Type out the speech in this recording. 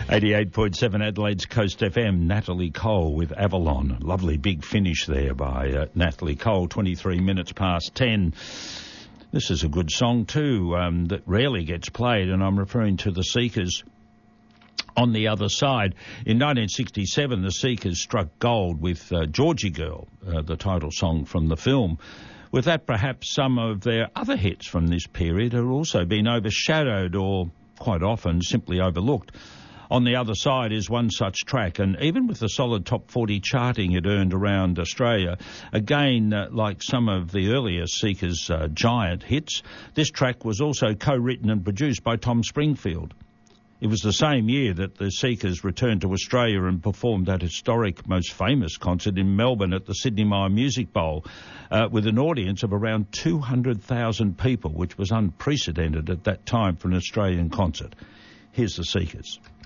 88.7 Adelaide's Coast FM, Natalie Cole with Avalon. Lovely big finish there by Natalie Cole, 23 minutes past 10. This is a good song too, that rarely gets played, and I'm referring to the Seekers. On the Other Side. In 1967, the Seekers struck gold with Georgie Girl, the title song from the film. With that, perhaps some of their other hits from this period have also been overshadowed or, quite often, simply overlooked. On the Other Side is one such track, and even with the solid top 40 charting it earned around Australia, again, like some of the earlier Seekers' giant hits, this track was also co-written and produced by Tom Springfield. It was the same year that the Seekers returned to Australia and performed that historic, most famous concert in Melbourne at the Sydney Mire Music Bowl with an audience of around 200,000 people, which was unprecedented at that time for an Australian concert. Here's the Seekers.